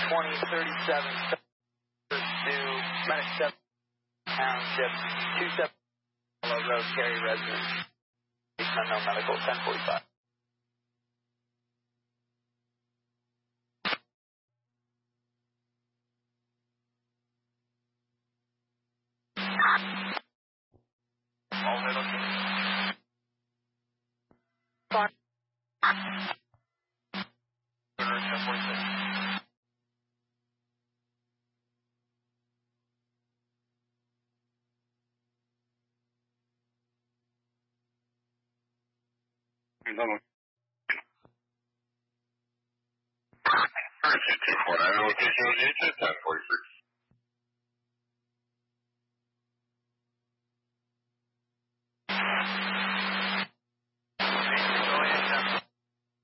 2037 to Medic 7 Township 27 Road, Cary residence. Unknown medical 1045. All middle. Fine. 1046. First 249, location 1046.